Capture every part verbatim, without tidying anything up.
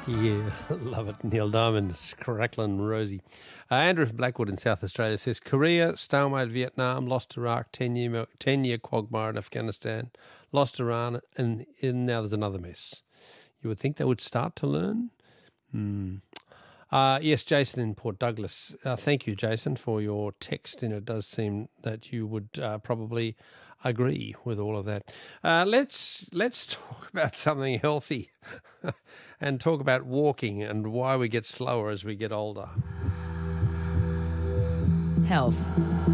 Yeah, love it. Neil Diamond's Crackling Rosie. Uh, Andrew from Blackwood in South Australia says, Korea, stalemate Vietnam, lost Iraq, ten-year ten-year quagmire in Afghanistan, lost Iran, and, and now there's another mess. You would think they would start to learn? Hmm. Uh, yes, Jason in Port Douglas. Uh, thank you, Jason, for your text, and it does seem that you would uh, probably agree with all of that. Uh, let's let's talk about something healthy and talk about walking and why we get slower as we get older. Health.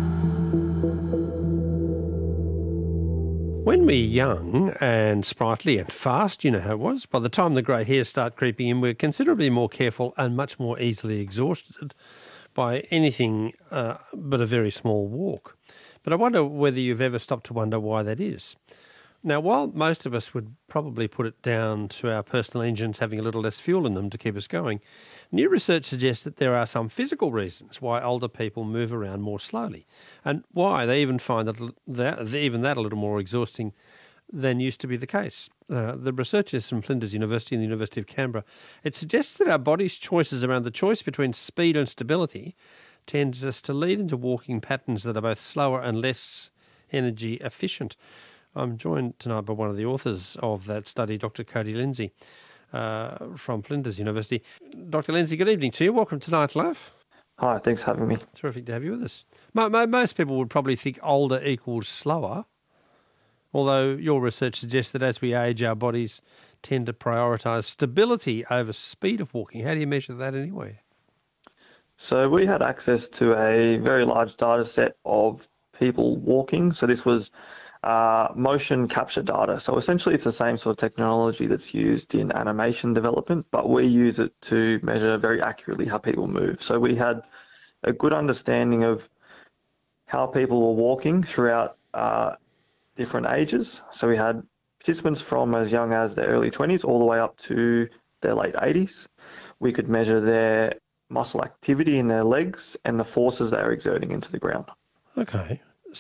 When we're young and sprightly and fast, you know how it was, by the time the grey hairs start creeping in, we're considerably more careful and much more easily exhausted by anything uh, but a very small walk. But I wonder whether you've ever stopped to wonder why that is. Now, while most of us would probably put it down to our personal engines having a little less fuel in them to keep us going, new research suggests that there are some physical reasons why older people move around more slowly, and why they even find that, that even that a little more exhausting than used to be the case. Uh, the researchers from Flinders University and the University of Canberra, it suggests that our body's choices around the choice between speed and stability tends us to lead into walking patterns that are both slower and less energy efficient. I'm joined tonight by one of the authors of that study, Doctor Cody Lindsay, uh, from Flinders University. Doctor Lindsay, good evening to you. Welcome to Night Life. Hi, thanks for having me. Terrific to have you with us. Mo- mo- most people would probably think older equals slower, although your research suggests that as we age, our bodies tend to prioritise stability over speed of walking. How do you measure that anyway? So we had access to a very large data set of people walking. So this was uh, motion capture data. So essentially it's the same sort of technology that's used in animation development, but we use it to measure very accurately how people move. So we had a good understanding of how people were walking throughout uh, different ages. So we had participants from as young as their early twenties all the way up to their late eighties. We could measure their muscle activity in their legs and the forces they are exerting into the ground. Okay.